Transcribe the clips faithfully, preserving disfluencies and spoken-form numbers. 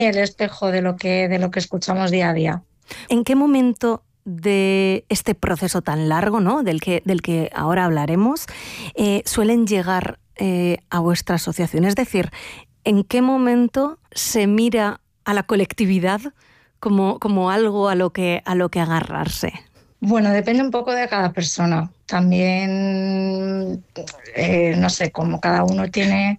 el espejo de lo que, de lo que escuchamos día a día. ¿En qué momento de este proceso tan largo, ¿no?, del que, del que ahora hablaremos, eh, suelen llegar eh, a vuestra asociación? Es decir, ¿en qué momento se mira a la colectividad como, como algo a lo que, a lo que agarrarse? Bueno, depende un poco de cada persona. También, eh, no sé, como cada uno tiene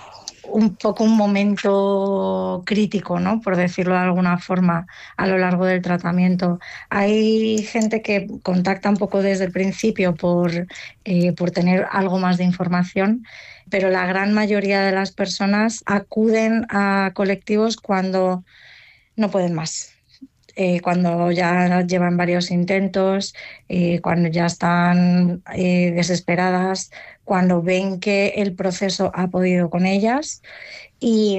un poco un momento crítico, ¿no?, por decirlo de alguna forma, a lo largo del tratamiento. Hay gente que contacta un poco desde el principio por, eh, por tener algo más de información, pero la gran mayoría de las personas acuden a colectivos cuando no pueden más. Eh, cuando ya llevan varios intentos, eh, cuando ya están eh, desesperadas, cuando ven que el proceso ha podido con ellas y,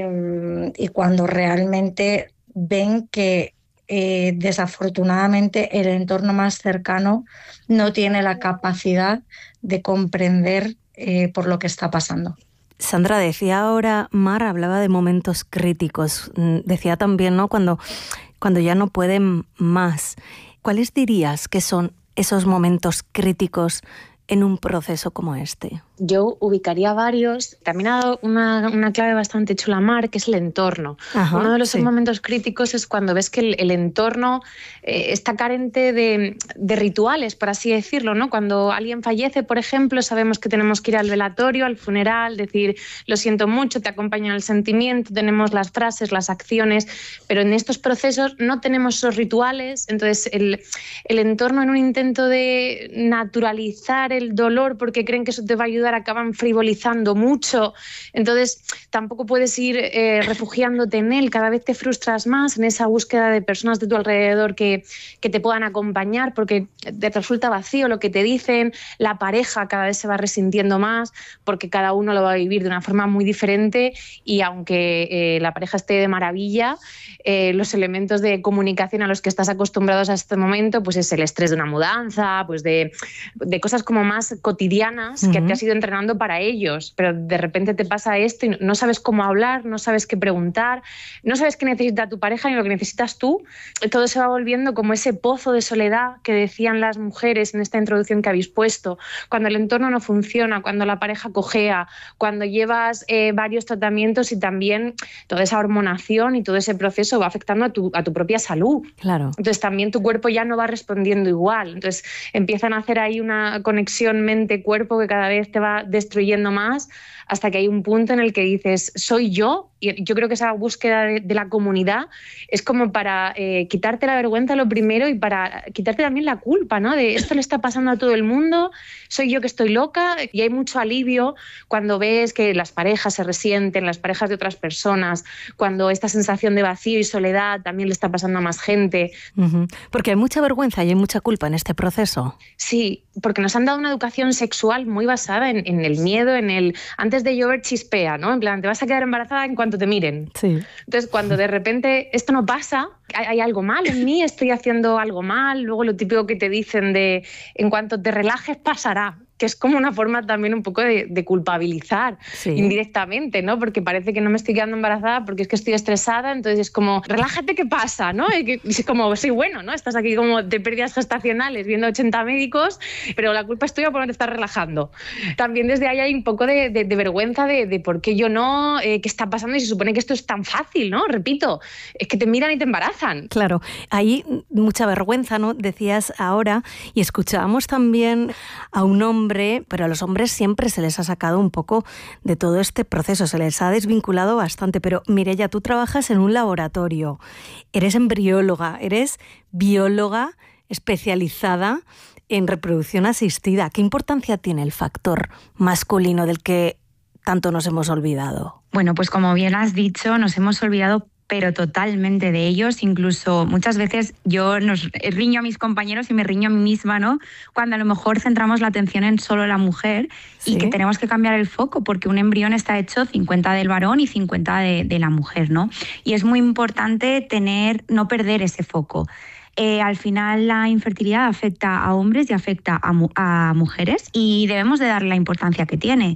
y cuando realmente ven que eh, desafortunadamente el entorno más cercano no tiene la capacidad de comprender eh, por lo que está pasando. Sandra, decía ahora, Mar hablaba de momentos críticos, decía también, ¿no?, cuando, cuando ya no pueden más. ¿Cuáles dirías que son esos momentos críticos en un proceso como este? Yo ubicaría varios. También ha dado una, una clave bastante chula, Mar, que es el entorno. Ajá, Uno de los sí. momentos críticos es cuando ves que el, el entorno eh, está carente de, de rituales, por así decirlo, ¿no? Cuando alguien fallece, por ejemplo, sabemos que tenemos que ir al velatorio, al funeral, decir lo siento mucho, te acompaña el sentimiento, tenemos las frases, las acciones, pero en estos procesos no tenemos esos rituales. Entonces el, el entorno, en un intento de naturalizar el dolor porque creen que eso te va a ayudar, acaban frivolizando mucho, entonces tampoco puedes ir eh, refugiándote en él, cada vez te frustras más en esa búsqueda de personas de tu alrededor que, que te puedan acompañar porque te resulta vacío lo que te dicen, la pareja cada vez se va resintiendo más porque cada uno lo va a vivir de una forma muy diferente y aunque eh, la pareja esté de maravilla, eh, los elementos de comunicación a los que estás acostumbrados a este momento pues es el estrés de una mudanza, pues de, de cosas como más cotidianas uh-huh. que te has ido entrenando para ellos, pero de repente te pasa esto y no sabes cómo hablar, no sabes qué preguntar, no sabes qué necesita tu pareja ni lo que necesitas tú. Todo se va volviendo como ese pozo de soledad que decían las mujeres en esta introducción que habéis puesto, cuando el entorno no funciona, cuando la pareja cojea, cuando llevas eh, varios tratamientos y también toda esa hormonación y todo ese proceso va afectando a tu, a tu propia salud. Claro. Entonces también tu cuerpo ya no va respondiendo igual. Entonces empiezan a hacer ahí una conexión mente-cuerpo que cada vez te va destruyendo más hasta que hay un punto en el que dices, ¿soy yo? Y yo creo que esa búsqueda de, de la comunidad es como para eh, quitarte la vergüenza lo primero y para quitarte también la culpa, ¿no? De esto le está pasando a todo el mundo, soy yo que estoy loca, y hay mucho alivio cuando ves que las parejas se resienten, las parejas de otras personas, cuando esta sensación de vacío y soledad también le está pasando a más gente. Uh-huh. Porque hay mucha vergüenza y hay mucha culpa en este proceso. Sí, porque nos han dado una educación sexual muy basada en, en el miedo, en el antes de llover chispea, ¿no? En plan, te vas a quedar embarazada en cuanto te miren. Sí. Entonces, cuando de repente esto no pasa, hay, hay algo mal en mí, estoy haciendo algo mal, luego lo típico que te dicen de en cuanto te relajes pasará, que es como una forma también un poco de, de culpabilizar sí. indirectamente, ¿no? Porque parece que no me estoy quedando embarazada porque es que estoy estresada, entonces es como, relájate, ¿qué pasa? ¿No? Es como, sí, bueno, ¿no? Estás aquí como de pérdidas gestacionales viendo ochenta médicos, pero la culpa es tuya por no te estás relajando. También desde ahí hay un poco de, de, de vergüenza de, de por qué yo no, eh, qué está pasando y se supone que esto es tan fácil, ¿no? Repito, es que te miran y te embarazan. Claro, hay mucha vergüenza, ¿no? Decías ahora, y escuchábamos también a un hombre, pero a los hombres siempre se les ha sacado un poco de todo este proceso, se les ha desvinculado bastante. Pero Mireia, tú trabajas en un laboratorio, eres embrióloga, eres bióloga especializada en reproducción asistida. ¿Qué importancia tiene el factor masculino del que tanto nos hemos olvidado? Bueno, pues como bien has dicho, nos hemos olvidado pero totalmente de ellos. Incluso muchas veces yo nos riño a mis compañeros y me riño a mí misma, ¿no? Cuando a lo mejor centramos la atención en solo la mujer ¿Sí? y que tenemos que cambiar el foco porque un embrión está hecho cincuenta del varón y cincuenta de, de la mujer, ¿no? Y es muy importante tener, no perder ese foco. Eh, al final la infertilidad afecta a hombres y afecta a, mu- a mujeres y debemos de darle la importancia que tiene.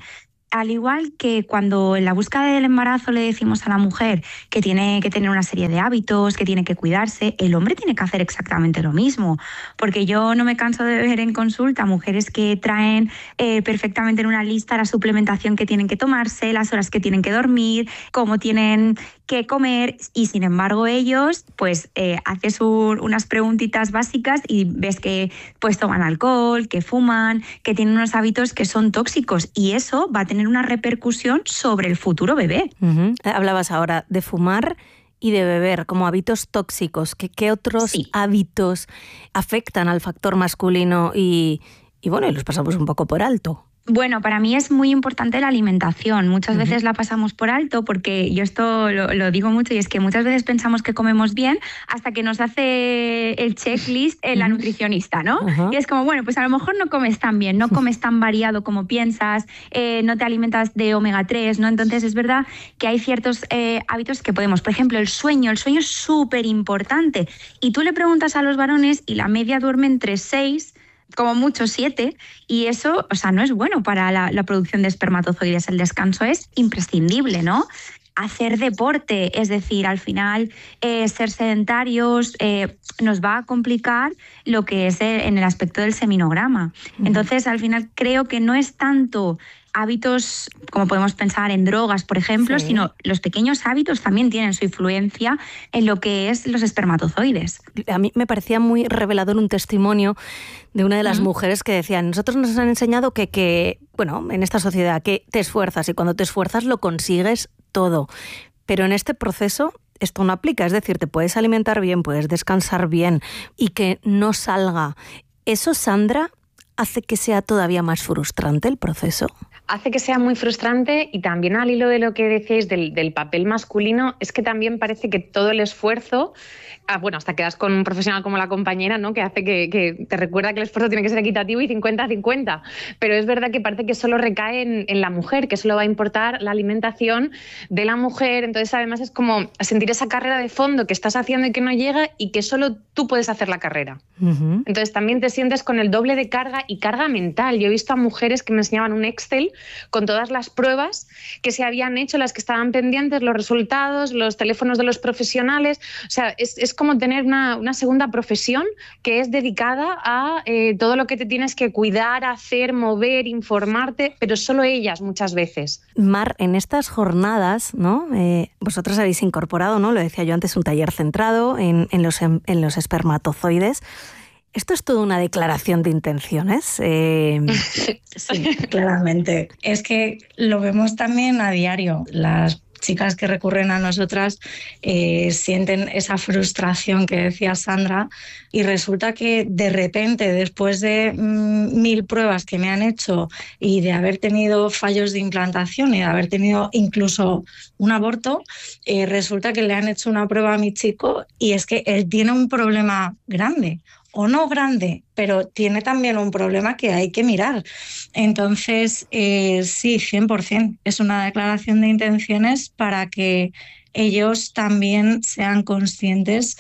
al igual que cuando en la búsqueda del embarazo le decimos a la mujer que tiene que tener una serie de hábitos, que tiene que cuidarse, el hombre tiene que hacer exactamente lo mismo. Porque yo no me canso de ver en consulta mujeres que traen eh, perfectamente en una lista la suplementación que tienen que tomarse, las horas que tienen que dormir, cómo tienen que comer, y sin embargo ellos pues eh, haces un, unas preguntitas básicas y ves que pues toman alcohol, que fuman, que tienen unos hábitos que son tóxicos, y eso va a tener una repercusión sobre el futuro bebé. Uh-huh. Hablabas ahora de fumar y de beber como hábitos tóxicos. ¿Qué, qué otros sí. hábitos afectan al factor masculino y, y bueno, y los pasamos un poco por alto? Bueno, para mí es muy importante la alimentación. Muchas uh-huh. veces la pasamos por alto, porque yo esto lo, lo digo mucho, y es que muchas veces pensamos que comemos bien hasta que nos hace el checklist la uh-huh. nutricionista, ¿no? Uh-huh. Y es como, bueno, pues a lo mejor no comes tan bien, no comes tan variado como piensas, eh, no te alimentas de omega tres, ¿no? Entonces es verdad que hay ciertos eh, hábitos que podemos. Por ejemplo, el sueño. El sueño es súper importante. Y tú le preguntas a los varones y la media duerme entre seis, como mucho siete, y eso, o sea, no es bueno para la, la producción de espermatozoides. El descanso es imprescindible, ¿no? Hacer deporte, es decir, al final eh, ser sedentarios eh, nos va a complicar lo que es el, en el aspecto del seminograma. Uh-huh. Entonces, al final creo que no es tanto hábitos como podemos pensar en drogas, por ejemplo, sí. sino los pequeños hábitos también tienen su influencia en lo que es los espermatozoides. A mí me parecía muy revelador un testimonio de una de las uh-huh. mujeres que decían: nosotros nos han enseñado que, que, bueno, en esta sociedad, que te esfuerzas y cuando te esfuerzas lo consigues todo. Pero en este proceso esto no aplica, es decir, te puedes alimentar bien, puedes descansar bien y que no salga. ¿Eso, Sandra, hace que sea todavía más frustrante el proceso? Hace que sea muy frustrante, y también al hilo de lo que decíais del, del papel masculino, es que también parece que todo el esfuerzo, ah, bueno, hasta quedas con un profesional como la compañera, ¿no? Que hace que, que te recuerda que el esfuerzo tiene que ser equitativo y cincuenta a cincuenta, pero es verdad que parece que solo recae en, en la mujer, que solo va a importar la alimentación de la mujer. Entonces además es como sentir esa carrera de fondo que estás haciendo y que no llega, y que solo tú puedes hacer la carrera. Uh-huh. Entonces también te sientes con el doble de carga y carga mental. Yo he visto a mujeres que me enseñaban un Excel con todas las pruebas que se habían hecho, las que estaban pendientes, los resultados, los teléfonos de los profesionales. O sea, es, es como tener una, una segunda profesión que es dedicada a eh, todo lo que te tienes que cuidar, hacer, mover, informarte, pero solo ellas muchas veces. Mar, en estas jornadas, ¿no? Eh, vosotros habéis incorporado, ¿no? Lo decía yo antes, un taller centrado en, en, los, en, en los espermatozoides. ¿Esto es toda una declaración de intenciones? Eh... Sí, claramente. Es que lo vemos también a diario. Las chicas que recurren a nosotras eh, sienten esa frustración que decía Sandra, y resulta que de repente, después de mmm, mil pruebas que me han hecho y de haber tenido fallos de implantación y de haber tenido incluso un aborto, eh, resulta que le han hecho una prueba a mi chico y es que él tiene un problema grande. O no grande, pero tiene también un problema que hay que mirar. Entonces, eh, sí, cien por ciento. Es una declaración de intenciones para que ellos también sean conscientes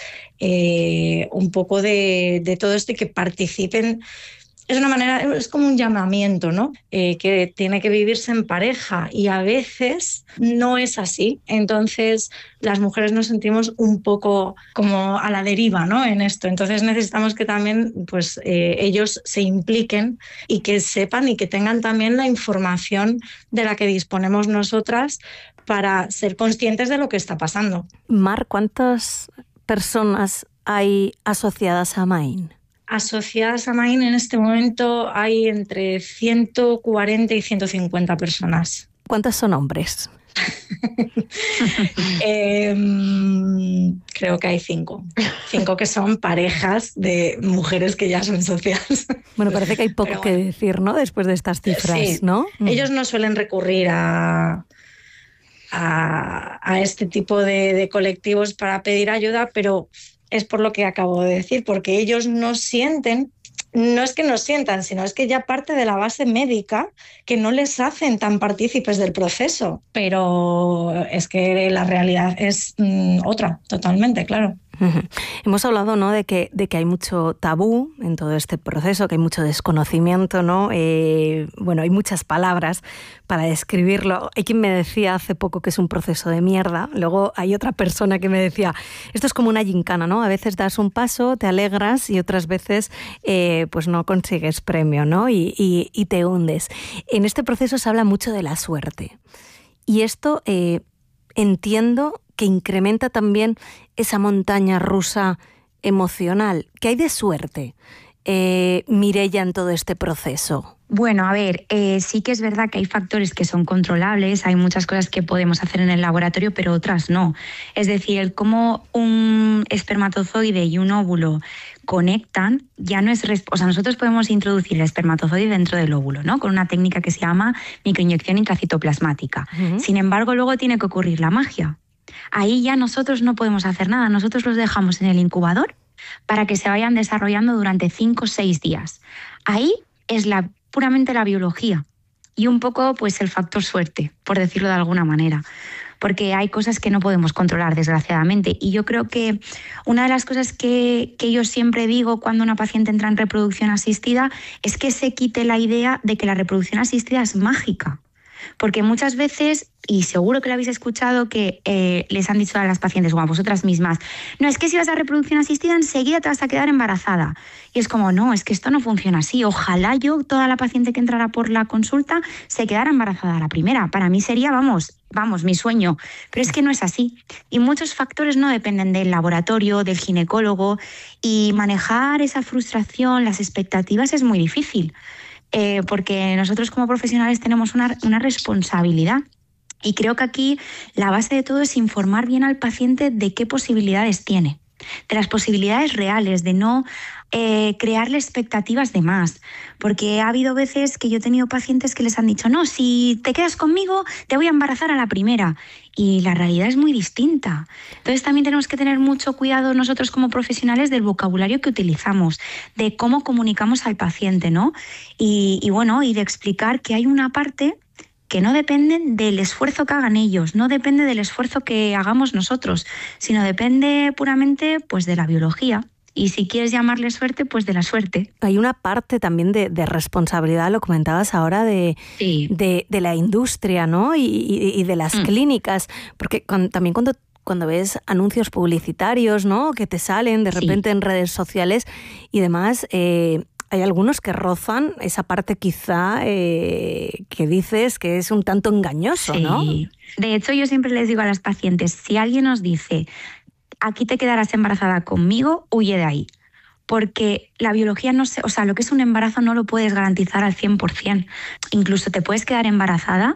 eh, un poco de, de todo esto y que participen. Es una manera, es como un llamamiento, ¿no? Eh, que tiene que vivirse en pareja, y a veces no es así. Entonces las mujeres nos sentimos un poco como a la deriva, ¿no? En esto. Entonces necesitamos que también pues, eh, ellos se impliquen y que sepan y que tengan también la información de la que disponemos nosotras para ser conscientes de lo que está pasando. Mar, ¿cuántas personas hay asociadas a Main? Asociadas a Main en este momento hay entre ciento cuarenta y ciento cincuenta personas. ¿Cuántas son hombres? eh, creo que hay cinco. Cinco que son parejas de mujeres que ya son socias. Bueno, parece que hay poco bueno. que decir, ¿no? Después de estas cifras, sí. ¿no? Ellos no suelen recurrir a... A, a este tipo de, de colectivos para pedir ayuda, pero es por lo que acabo de decir, porque ellos no sienten, no es que no sientan, sino es que ya parte de la base médica que no les hacen tan partícipes del proceso, pero es que la realidad es mm, otra, totalmente, claro. Uh-huh. Hemos hablado, ¿no?, de que, de que hay mucho tabú en todo este proceso, que hay mucho desconocimiento, ¿no? Eh, bueno, hay muchas palabras para describirlo. Hay quien me decía hace poco que es un proceso de mierda. Luego hay otra persona que me decía, esto es como una gincana, ¿no? A veces das un paso, te alegras y otras veces eh, pues no consigues premio, ¿no? Y, y, y te hundes. En este proceso se habla mucho de la suerte. Y esto eh, entiendo que incrementa también esa montaña rusa emocional. ¿Qué hay de suerte, eh, Mireia, en todo este proceso? Bueno, a ver, eh, sí que es verdad que hay factores que son controlables, hay muchas cosas que podemos hacer en el laboratorio, pero otras no. Es decir, el cómo un espermatozoide y un óvulo conectan ya no es... O sea, nosotros podemos introducir el espermatozoide dentro del óvulo, ¿no?, con una técnica que se llama microinyección intracitoplasmática. Uh-huh. Sin embargo, luego tiene que ocurrir la magia. Ahí ya nosotros no podemos hacer nada, nosotros los dejamos en el incubador para que se vayan desarrollando durante cinco o seis días. Ahí es la, puramente la biología y un poco pues el factor suerte, por decirlo de alguna manera, porque hay cosas que no podemos controlar, desgraciadamente. Y yo creo que una de las cosas que, que yo siempre digo cuando una paciente entra en reproducción asistida es que se quite la idea de que la reproducción asistida es mágica. Porque muchas veces, y seguro que lo habéis escuchado, que eh, les han dicho a las pacientes o a vosotras mismas, no, es que si vas a reproducción asistida enseguida te vas a quedar embarazada. Y es como, no, es que esto no funciona así. Ojalá yo, toda la paciente que entrara por la consulta, se quedara embarazada a la primera. Para mí sería, vamos, vamos, mi sueño. Pero es que no es así. Y muchos factores no dependen del laboratorio, del ginecólogo, y manejar esa frustración, las expectativas es muy difícil. Eh, porque nosotros como profesionales tenemos una, una responsabilidad y creo que aquí la base de todo es informar bien al paciente de qué posibilidades tiene, de las posibilidades reales, de no eh, crearle expectativas de más, porque ha habido veces que yo he tenido pacientes que les han dicho, no, si te quedas conmigo te voy a embarazar a la primera, y la realidad es muy distinta. Entonces también tenemos que tener mucho cuidado nosotros como profesionales del vocabulario que utilizamos, de cómo comunicamos al paciente, ¿no? Y, y bueno, y de explicar que hay una parte que no depende del esfuerzo que hagan ellos, no depende del esfuerzo que hagamos nosotros, sino depende puramente pues, de la biología. Y si quieres llamarle suerte, pues de la suerte. Hay una parte también de, de responsabilidad, lo comentabas ahora, de, sí. de, de la industria, ¿no? Y, y, y de las mm. clínicas, porque cuando, también cuando, cuando ves anuncios publicitarios, ¿no?, que te salen de repente sí. en redes sociales y demás, eh, hay algunos que rozan esa parte quizá eh, que dices que es un tanto engañoso, sí. ¿no? De hecho, yo siempre les digo a las pacientes, si alguien os dice, aquí te quedarás embarazada conmigo, huye de ahí. Porque la biología no se, o sea, lo que es un embarazo no lo puedes garantizar al cien por ciento. Incluso te puedes quedar embarazada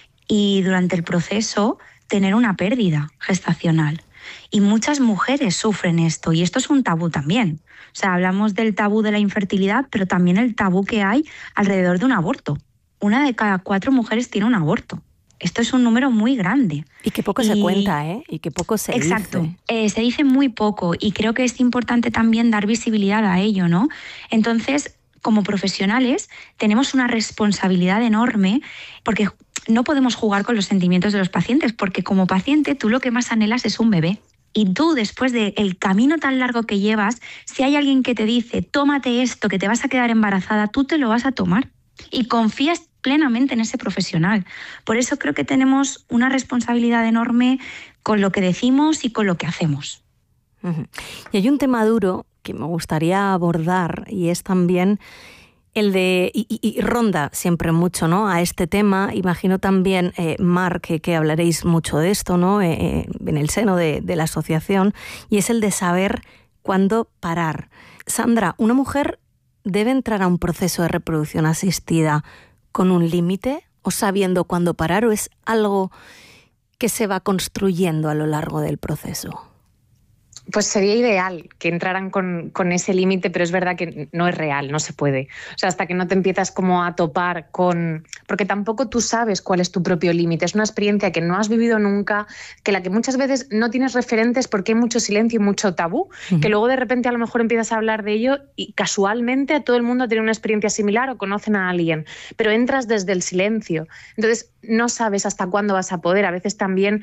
y durante el proceso tener una pérdida gestacional. Y muchas mujeres sufren esto, y esto es un tabú también. O sea, hablamos del tabú de la infertilidad, pero también el tabú que hay alrededor de un aborto. Una de cada cuatro mujeres tiene un aborto. Esto es un número muy grande. Y que poco y, se cuenta, ¿eh? Y que poco se exacto, dice. Exacto. Eh, se dice muy poco y creo que es importante también dar visibilidad a ello, ¿no? Entonces, como profesionales, tenemos una responsabilidad enorme porque no podemos jugar con los sentimientos de los pacientes, porque como paciente tú lo que más anhelas es un bebé. Y tú, después del camino tan largo que llevas, si hay alguien que te dice, tómate esto, que te vas a quedar embarazada, tú te lo vas a tomar. Y confías plenamente en ese profesional. Por eso creo que tenemos una responsabilidad enorme con lo que decimos y con lo que hacemos. Uh-huh. Y hay un tema duro que me gustaría abordar y es también el de, y, y, y ronda siempre mucho, ¿no?, a este tema. Imagino también, eh, Mar, que, que hablaréis mucho de esto, ¿no?, eh, en el seno de, de la asociación, y es el de saber cuándo parar. Sandra, ¿una mujer debe entrar a un proceso de reproducción asistida con un límite o sabiendo cuándo parar, o es algo que se va construyendo a lo largo del proceso? Pues sería ideal que entraran con, con ese límite, pero es verdad que no es real, no se puede. O sea, hasta que no te empiezas como a topar con... Porque tampoco tú sabes cuál es tu propio límite. Es una experiencia que no has vivido nunca, que la que muchas veces no tienes referentes porque hay mucho silencio y mucho tabú, uh-huh. que luego de repente a lo mejor empiezas a hablar de ello y casualmente a todo el mundo ha tenido una experiencia similar o conocen a alguien, pero entras desde el silencio. Entonces no sabes hasta cuándo vas a poder. A veces también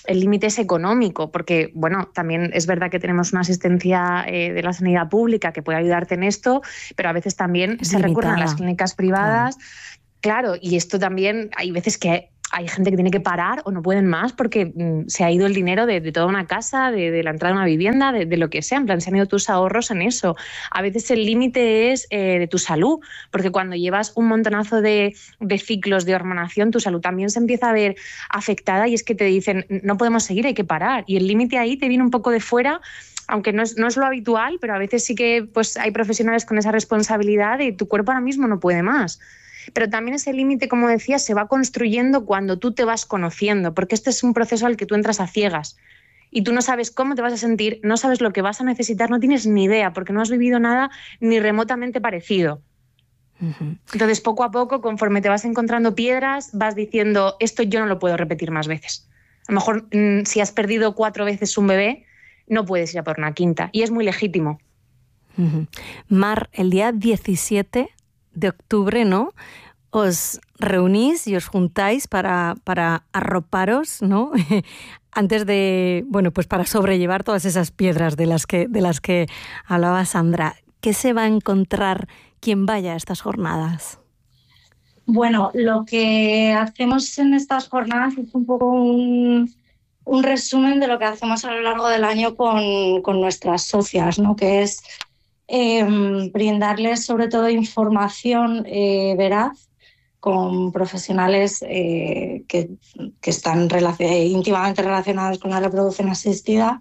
el límite es económico, porque, bueno, también es verdad que tenemos una asistencia eh, de la sanidad pública que puede ayudarte en esto, pero a veces también es se limitada. recurren a las clínicas privadas. Claro. claro, y esto también, hay veces que hay gente que tiene que parar o no pueden más porque mm, se ha ido el dinero de, de toda una casa, de, de la entrada de una vivienda, de, de lo que sea. En plan, se han ido tus ahorros en eso. A veces el límite es eh, de tu salud, porque cuando llevas un montonazo de, de ciclos de hormonación, tu salud también se empieza a ver afectada y es que te dicen, no podemos seguir, hay que parar. Y el límite ahí te viene un poco de fuera, aunque no es, no es lo habitual, pero a veces sí que pues, hay profesionales con esa responsabilidad de tu cuerpo ahora mismo no puede más. Pero también ese límite, como decía, se va construyendo cuando tú te vas conociendo, porque este es un proceso al que tú entras a ciegas y tú no sabes cómo te vas a sentir, no sabes lo que vas a necesitar, no tienes ni idea, porque no has vivido nada ni remotamente parecido. Uh-huh. Entonces, poco a poco, conforme te vas encontrando piedras, vas diciendo, esto yo no lo puedo repetir más veces. A lo mejor, mmm, si has perdido cuatro veces un bebé, no puedes ir a por una quinta, y es muy legítimo. Uh-huh. Mar, el día diecisiete de octubre, ¿no? Os reunís y os juntáis para, para arroparos, ¿no? Antes de, bueno, pues para sobrellevar todas esas piedras de las que, de las que hablaba Sandra. ¿Qué se va a encontrar quien vaya a estas jornadas? Bueno, lo que hacemos en estas jornadas es un poco un, un resumen de lo que hacemos a lo largo del año con, con nuestras socias, ¿no? Que es Eh, brindarles sobre todo información eh, veraz con profesionales eh, que, que están relacion- íntimamente relacionados con la reproducción asistida,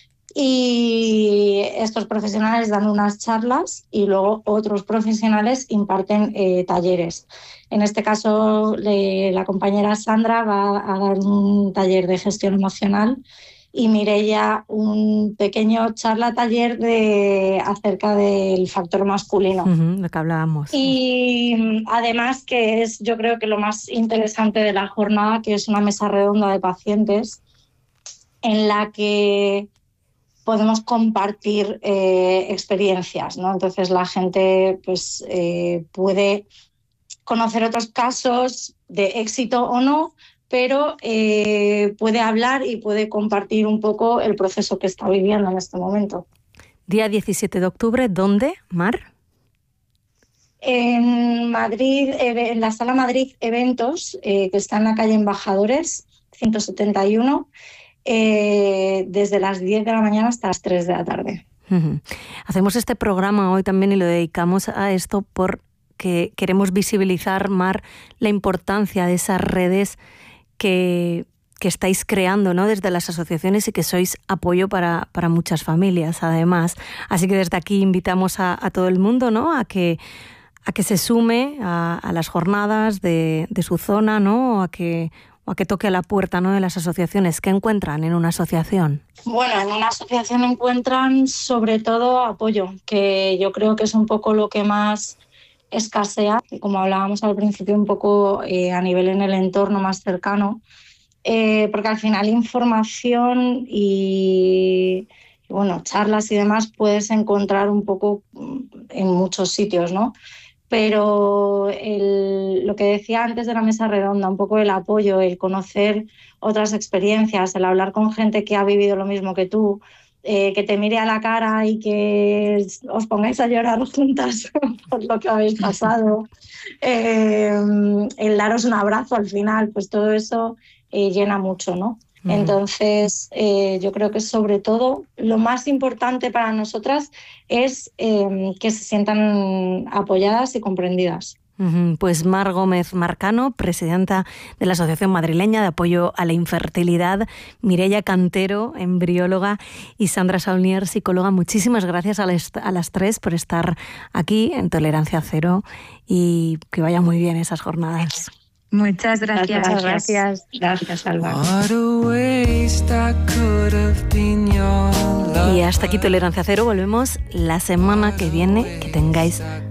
y estos profesionales dan unas charlas y luego otros profesionales imparten eh, talleres. En este caso le, la compañera Sandra va a dar un taller de gestión emocional y Mireia un pequeño charla taller de, acerca del factor masculino. Uh-huh, lo que hablábamos. Y además, que es yo creo que lo más interesante de la jornada, que es una mesa redonda de pacientes en la que podemos compartir eh, experiencias, ¿no? Entonces la gente pues, eh, puede conocer otros casos de éxito o no, pero eh, puede hablar y puede compartir un poco el proceso que está viviendo en este momento. Día diecisiete de octubre, ¿dónde, Mar? En Madrid, en la Sala Madrid Eventos, eh, que está en la calle Embajadores, ciento setenta y uno, eh, desde las diez de la mañana hasta las tres de la tarde. Uh-huh. Hacemos este programa hoy también y lo dedicamos a esto porque queremos visibilizar, Mar, la importancia de esas redes que, que estáis creando, ¿no? Desde las asociaciones, y que sois apoyo para, para muchas familias, además. Así que desde aquí invitamos a, a todo el mundo, ¿no? A que, a que se sume a, a las jornadas de, de su zona, ¿no? A que, o a que toque a la puerta, ¿no? De las asociaciones. ¿Qué encuentran en una asociación? Bueno, en una asociación encuentran sobre todo apoyo, que yo creo que es un poco lo que más escasea, como hablábamos al principio, un poco eh, a nivel en el entorno más cercano, eh, porque al final información y, y bueno, charlas y demás puedes encontrar un poco en muchos sitios, ¿no? Pero el, lo que decía antes de la mesa redonda, un poco el apoyo, el conocer otras experiencias, el hablar con gente que ha vivido lo mismo que tú, Eh, que te mire a la cara y que os pongáis a llorar juntas por lo que habéis pasado, eh, el daros un abrazo al final, pues todo eso eh, llena mucho, ¿no? Uh-huh. Entonces, eh, yo creo que sobre todo lo más importante para nosotras es eh, que se sientan apoyadas y comprendidas. Pues Mar Gómez Marcano, presidenta de la Asociación Madrileña de Apoyo a la Infertilidad, Mireia Cantero, embrióloga, y Sandra Saulnier, psicóloga, muchísimas gracias a las, a las tres por estar aquí en Tolerancia Cero, y que vayan muy bien esas jornadas. Muchas gracias. Muchas gracias. Gracias, Alba. Y hasta aquí Tolerancia Cero. Volvemos la semana que viene. Que tengáis